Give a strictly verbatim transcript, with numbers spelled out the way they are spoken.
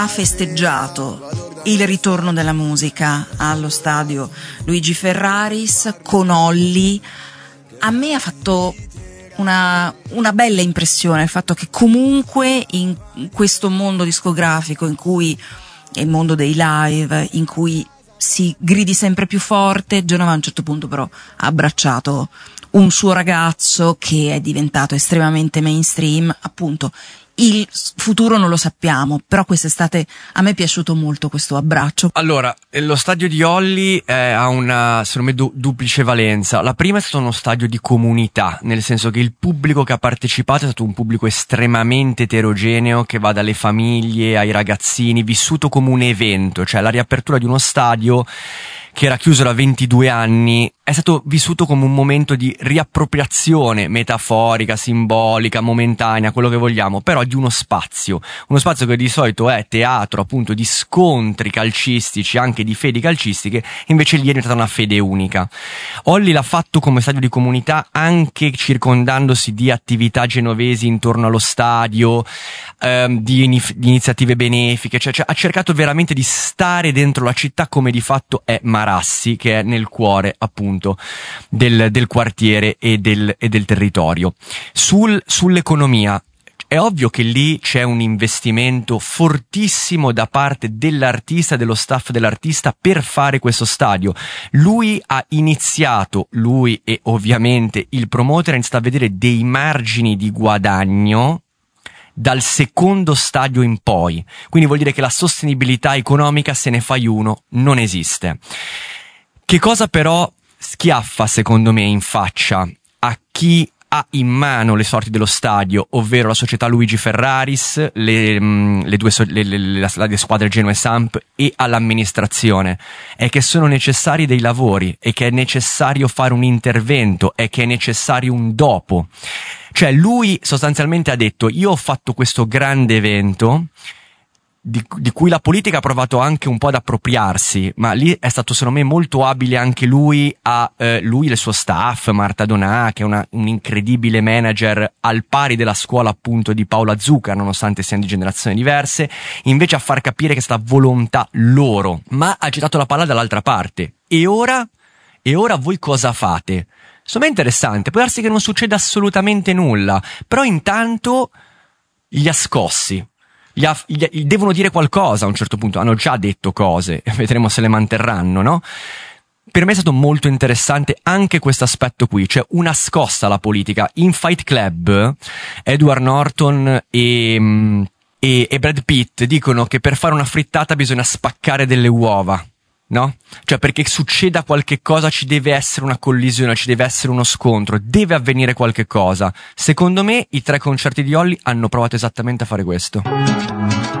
ha festeggiato il ritorno della musica allo stadio Luigi Ferraris con Olly. A me ha fatto una, una bella impressione il fatto che comunque in questo mondo discografico, in cui è il mondo dei live, in cui si gridi sempre più forte, Genova a un certo punto però ha abbracciato un suo ragazzo che è diventato estremamente mainstream. Appunto, il futuro non lo sappiamo, però quest'estate a me è piaciuto molto questo abbraccio. Allora, lo stadio di Olly eh, ha una, secondo me, du- duplice valenza. La prima è stato uno stadio di comunità, nel senso che il pubblico che ha partecipato è stato un pubblico estremamente eterogeneo, che va dalle famiglie ai ragazzini, vissuto come un evento, cioè la riapertura di uno stadio che era chiuso da ventidue anni, è stato vissuto come un momento di riappropriazione metaforica, simbolica, momentanea, quello che vogliamo, però di uno spazio, uno spazio che di solito è teatro appunto di scontri calcistici, anche di fedi calcistiche, invece lì è diventata una fede unica. Olly l'ha fatto come stadio di comunità, anche circondandosi di attività genovesi intorno allo stadio, ehm, di, inif- di iniziative benefiche, cioè, cioè ha cercato veramente di stare dentro la città come di fatto è Marassi, che è nel cuore appunto del, del quartiere e del, e del territorio. Sul, sull'economia, è ovvio che lì c'è un investimento fortissimo da parte dell'artista, dello staff dell'artista per fare questo stadio. Lui ha iniziato, lui e ovviamente il promoter, ha iniziato a vedere dei margini di guadagno dal secondo stadio in poi. Quindi vuol dire che la sostenibilità economica, se ne fai uno, non esiste. Che cosa però schiaffa, secondo me, in faccia a chi ha in mano le sorti dello stadio, ovvero la società Luigi Ferraris, le, mh, le due so- le, le, le, la, le squadre Genoa e Samp, e all'amministrazione, è che sono necessari dei lavori, e che è necessario fare un intervento, e che è necessario un dopo. Cioè lui sostanzialmente ha detto: io ho fatto questo grande evento Di, di cui la politica ha provato anche un po' ad appropriarsi, ma lì è stato secondo me molto abile anche lui, a eh, lui e il suo staff, Marta Donà, che è una, un incredibile manager al pari della scuola appunto di Paola Zucca, nonostante siano di generazioni diverse, invece a far capire che è stata volontà loro, ma ha girato la palla dall'altra parte. E ora? E ora voi cosa fate? Insomma è interessante, può darsi che non succeda assolutamente nulla, però intanto li ha scossi. Gli ha, gli, gli devono dire qualcosa a un certo punto, hanno già detto cose e vedremo se le manterranno, no? Per me è stato molto interessante anche questo aspetto qui, cioè una scossa alla politica. In Fight Club Edward Norton e, e, e Brad Pitt dicono che per fare una frittata bisogna spaccare delle uova, no? Cioè perché succeda qualche cosa ci deve essere una collisione, ci deve essere uno scontro, deve avvenire qualche cosa. Secondo me i tre concerti di Olly hanno provato esattamente a fare questo.